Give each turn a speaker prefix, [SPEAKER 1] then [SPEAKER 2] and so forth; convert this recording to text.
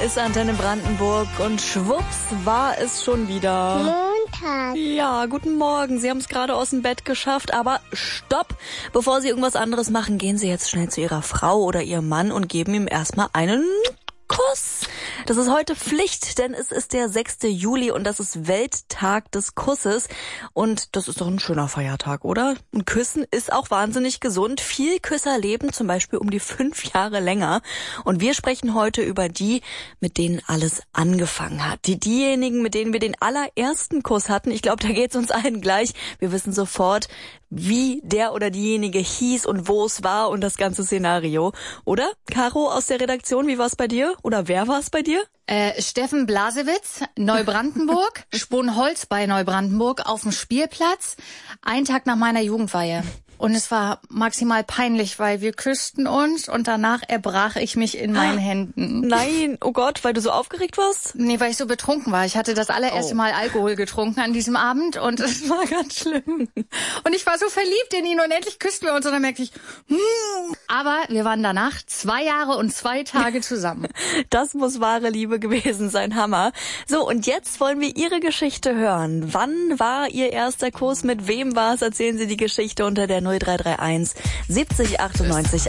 [SPEAKER 1] ist Antenne Brandenburg und schwupps war es schon wieder
[SPEAKER 2] Montag.
[SPEAKER 1] Ja, guten Morgen. Sie haben es gerade aus dem Bett geschafft, aber stopp! Bevor Sie irgendwas anderes machen, gehen Sie jetzt schnell zu Ihrer Frau oder Ihrem Mann und geben ihm erstmal einen Kuss. Das ist heute Pflicht, denn es ist der 6. Juli und das ist Welttag des Kusses. Und das ist doch ein schöner Feiertag, oder? Und Küssen ist auch wahnsinnig gesund. Viel Küsser leben zum Beispiel um die 5 Jahre länger. Und wir sprechen heute über die, mit denen alles angefangen hat. Diejenigen, mit denen wir den allerersten Kuss hatten. Ich glaube, da geht's uns allen gleich. Wir wissen sofort, wie der oder diejenige hieß und wo es war und das ganze Szenario. Oder? Caro aus der Redaktion, wie war's bei dir? Oder wer war's bei dir?
[SPEAKER 3] Steffen Blasewitz, Neubrandenburg, Sponholz bei Neubrandenburg auf dem Spielplatz, einen Tag nach meiner Jugendweihe. Und es war maximal peinlich, weil wir küssten uns und danach erbrach ich mich in meinen Händen.
[SPEAKER 1] Nein, oh Gott, weil du so aufgeregt warst?
[SPEAKER 3] Nee, weil ich so betrunken war. Ich hatte das allererste Mal Alkohol getrunken an diesem Abend und es war ganz schlimm. Und ich war so verliebt in ihn und endlich küssten wir uns und dann merkte ich, Aber wir waren danach 2 Jahre und 2 Tage zusammen.
[SPEAKER 1] Das muss wahre Liebe gewesen sein, Hammer. So, und jetzt wollen wir Ihre Geschichte hören. Wann war Ihr erster Kuss? Mit wem war es? Erzählen Sie die Geschichte unter der 0331 70 98